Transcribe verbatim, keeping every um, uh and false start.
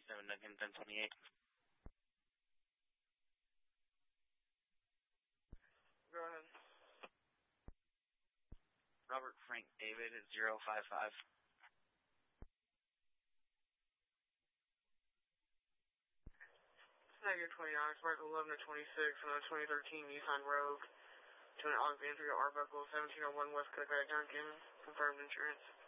seven Duncan ten twenty-eight. Go ahead. Robert Frank David at zero five five. Negative twenty-nine, Spark eleven to twenty-six on a twenty thirteen Nissan Rogue to an Alexandria Arbuckle, seventeen oh one West Cook Duncan, confirmed insurance.